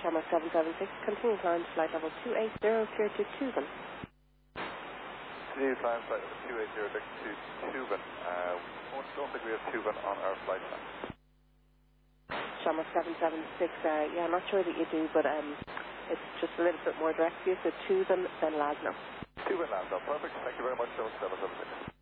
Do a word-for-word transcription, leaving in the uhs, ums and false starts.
Shamrock seven seven six, continue climb to flight level two eight zero, clear to Tuban. Continue climb flight level two eight zero, to Tuban. Uh, we don't think we have Tuban on our flight plan. Shamrock seven seven six, uh, yeah, I'm not sure that you do, but um, it's just a little bit more direct for you, so Tuban, then Lasno. Tuban, Lasno, perfect. Thank you very much, Shamrock seven seven six.